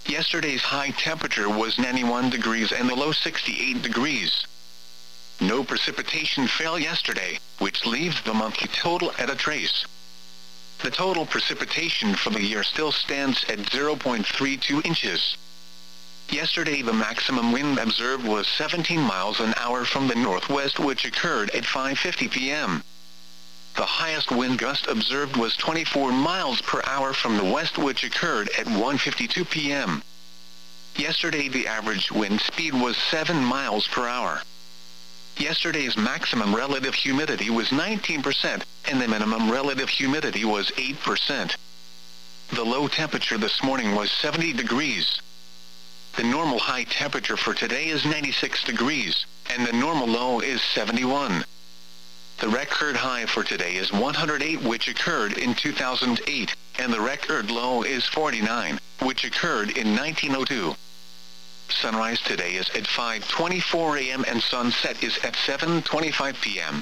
Yesterday's high temperature was 91 degrees and the low 68 degrees. No precipitation fell yesterday, which leaves the monthly total at a trace. The total precipitation for the year still stands at 0.32 inches. Yesterday the maximum wind observed was 17 miles an hour from the northwest, which occurred at 5:50 p.m. The highest wind gust observed was 24 miles per hour from the west, which occurred at 1:52 p.m. Yesterday the average wind speed was 7 miles per hour. Yesterday's maximum relative humidity was 19%, and the minimum relative humidity was 8%. The low temperature this morning was 70 degrees. The normal high temperature for today is 96 degrees, and the normal low is 71. The record high for today is 108, which occurred in 2008, and the record low is 49, which occurred in 1902. Sunrise today is at 5:24 a.m. and sunset is at 7:25 p.m.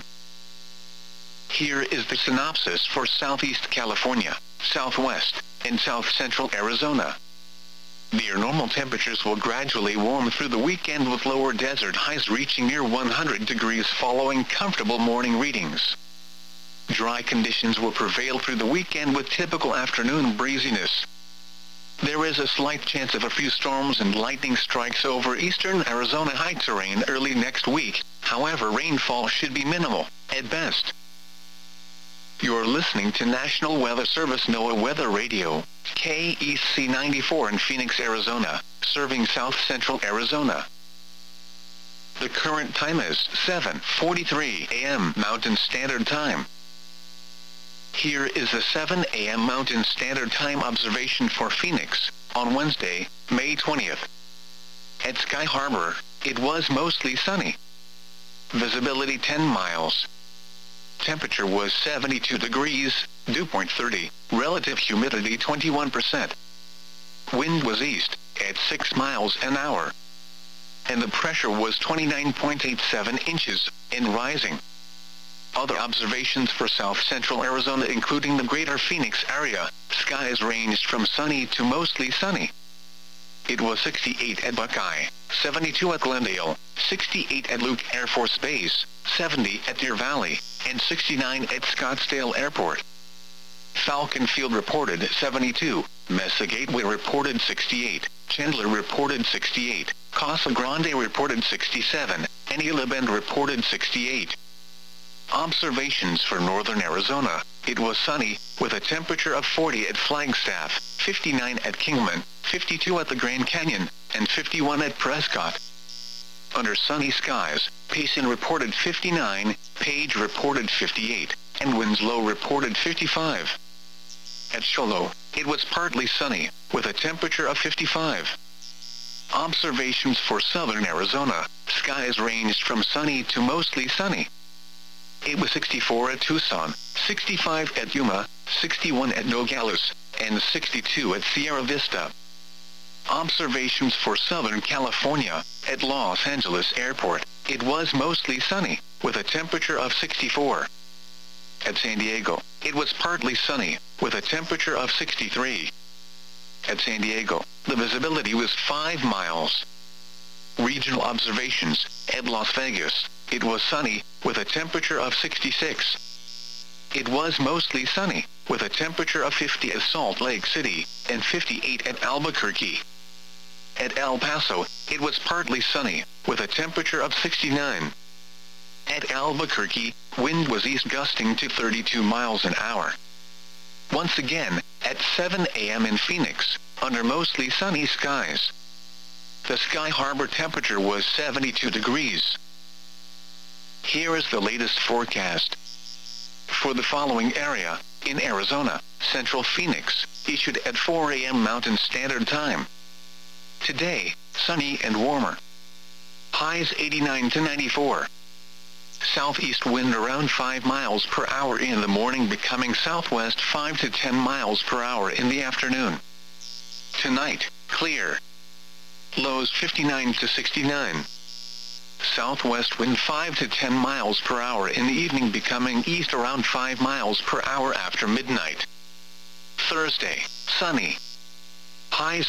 Here is the synopsis for Southeast California, Southwest, and South Central Arizona. Near normal temperatures will gradually warm through the weekend, with lower desert highs reaching near 100 degrees following comfortable morning readings. Dry conditions will prevail through the weekend with typical afternoon breeziness. There is a slight chance of a few storms and lightning strikes over eastern Arizona high terrain early next week. However, rainfall should be minimal, at best. You're listening to National Weather Service NOAA Weather Radio, KEC 94 in Phoenix, Arizona, serving South Central Arizona. The current time is 7:43 a.m. Mountain Standard Time. Here is the 7 a.m. Mountain Standard Time observation for Phoenix, on Wednesday, May 20th. At Sky Harbor, it was mostly sunny. Visibility 10 miles. Temperature was 72 degrees, dew point 30, relative humidity 21%. Wind was east, at 6 miles an hour. And the pressure was 29.87 inches, and rising. Other observations for South Central Arizona, including the greater Phoenix area, skies ranged from sunny to mostly sunny. It was 68 at Buckeye, 72 at Glendale, 68 at Luke Air Force Base, 70 at Deer Valley, and 69 at Scottsdale Airport. Falcon Field reported 72, Mesa Gateway reported 68, Chandler reported 68, Casa Grande reported 67, and Gila Bend reported 68. Observations for northern Arizona. It was sunny, with a temperature of 40 at Flagstaff, 59 at Kingman, 52 at the Grand Canyon, and 51 at Prescott. Under sunny skies, Payson reported 59, Page reported 58, and Winslow reported 55. At Shoalo, it was partly sunny, with a temperature of 55. Observations for southern Arizona. Skies ranged from sunny to mostly sunny. It was 64 at Tucson, 65 at Yuma, 61 at Nogales, and 62 at Sierra Vista. Observations for Southern California. At Los Angeles Airport, it was mostly sunny, with a temperature of 64. At San Diego, it was partly sunny, with a temperature of 63. At San Diego, the visibility was 5 miles. Regional observations. At Las Vegas, it was sunny, with a temperature of 66. It was mostly sunny, with a temperature of 50 at Salt Lake City, and 58 at Albuquerque. At El Paso, it was partly sunny, with a temperature of 69. At Albuquerque, wind was east gusting to 32 miles an hour. Once again, at 7 a.m. in Phoenix, under mostly sunny skies. The Sky Harbor temperature was 72 degrees. Here is the latest forecast. For the following area, in Arizona, Central Phoenix, issued at 4 a.m. Mountain Standard Time. Today, sunny and warmer. Highs 89 to 94. Southeast wind around 5 miles per hour in the morning, becoming southwest 5 to 10 miles per hour in the afternoon. Tonight, clear. Lows 59 to 69. Southwest wind 5 to 10 miles per hour in the evening, becoming east around 5 miles per hour after midnight. Thursday, sunny. Highs